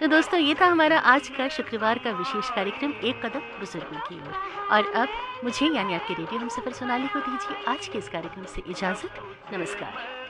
तो दोस्तों ये था हमारा आज का शुक्रवार का विशेष कार्यक्रम एक कदम बुजुर्गों की ओर। और अब मुझे यानी आपके रेडियो हमसफर सोनाली को दीजिए आज के इस कार्यक्रम से इजाज़त। नमस्कार।